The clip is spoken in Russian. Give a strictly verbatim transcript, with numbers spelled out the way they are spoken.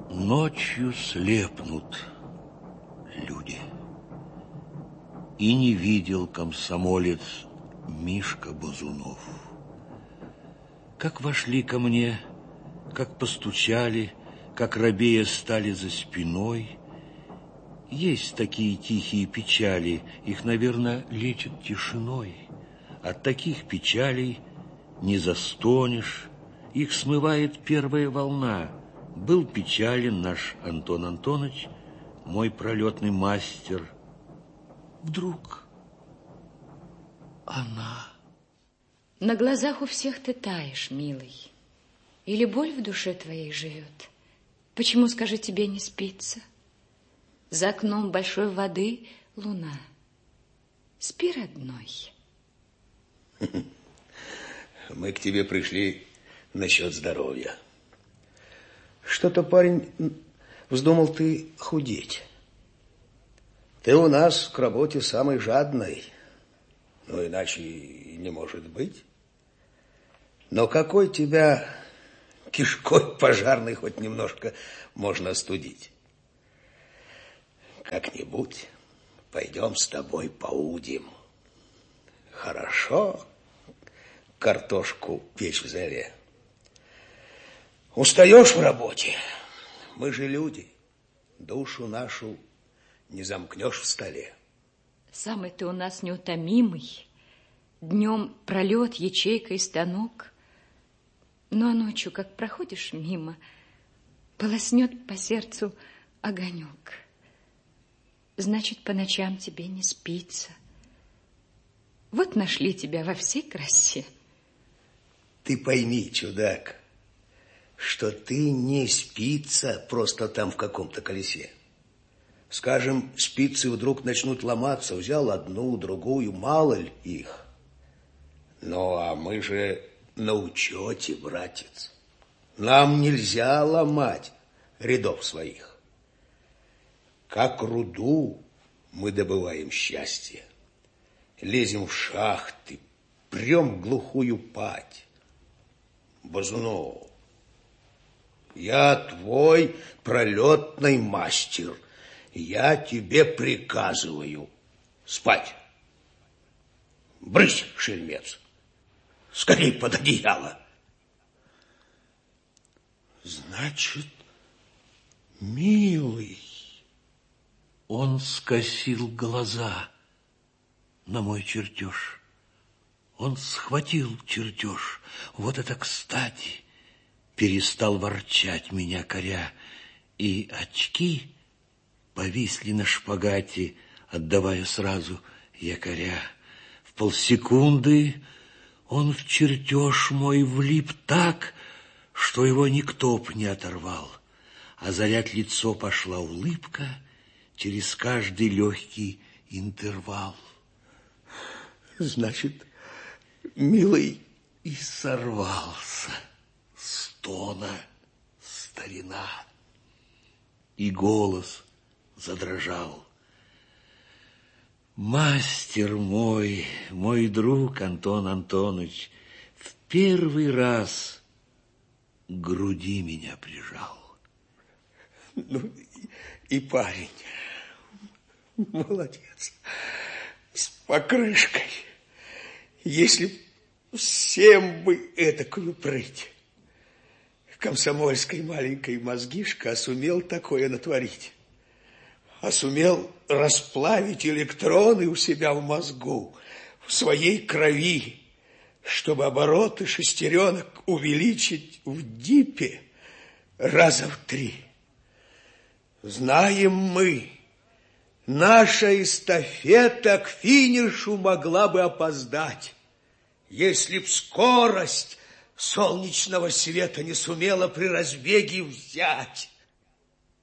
Ночью слепнут люди. И не видел комсомолец Мишка Бузунов. Как вошли ко мне, как постучали, как робея стали за спиной. Есть такие тихие печали, их, наверное, лечат тишиной. От таких печалей не застонешь, их смывает первая волна. Был печален наш Антон Антоныч, мой пролетный мастер. Вдруг она... На глазах у всех ты таешь, милый. Или боль в душе твоей живет? Почему, скажи, тебе не спится? За окном большой воды луна. Спи, родной. Мы к тебе пришли насчет здоровья. Что-то, парень, вздумал ты худеть. Ты у нас к работе самый жадный. Ну, иначе и не может быть. Но какой тебя кишкой пожарной хоть немножко можно остудить? Как-нибудь пойдем с тобой поудим. Хорошо картошку печь в заре. Устаешь в работе? Мы же люди. Душу нашу не замкнешь в столе. Самый ты у нас неутомимый. Днем пролет, ячейка и станок. Ну, а ночью, как проходишь мимо, полоснет по сердцу огонек. Значит, по ночам тебе не спится. Вот нашли тебя во всей красе. Ты пойми, чудак, что ты не спица просто там в каком-то колесе. Скажем, спицы вдруг начнут ломаться, взял одну, другую, мало ли их. Ну, а мы же на учете, братец. Нам нельзя ломать рядов своих. Как руду мы добываем счастье. Лезем в шахты, прем в глухую падь. Бузунов, я твой пролетный мастер. Я тебе приказываю спать. Брысь, шельмец, скорей под одеяло. Значит, милый, он скосил глаза на мой чертеж. Он схватил чертеж. Вот это кстати. Перестал ворчать меня коря. И очки повисли на шпагате, отдавая сразу якоря. В полсекунды он в чертеж мой влип так, что его никто б не оторвал. Озарять лицо пошла улыбка через каждый легкий интервал. Значит, милый, и сорвался с тона старина, и голос задрожал. Мастер мой, мой друг Антон Антоныч, в первый раз к груди меня прижал. Ну, и, и парень, молодец, с покрышкой. Если б всем бы этакую прыть. Комсомольской маленькой мозгишка сумел такое натворить. А сумел расплавить электроны у себя в мозгу, в своей крови, чтобы обороты шестеренок увеличить в дипе раза в три. Знаем мы, наша эстафета к финишу могла бы опоздать, если б скорость солнечного света не сумела при разбеге взять.